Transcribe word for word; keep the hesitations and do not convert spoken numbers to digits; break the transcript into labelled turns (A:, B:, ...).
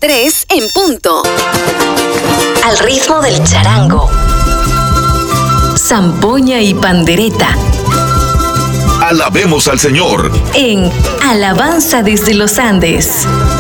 A: tres en punto.
B: Al ritmo del charango, zampoña y pandereta.
C: Alabemos al Señor
B: En Alabanza desde los Andes.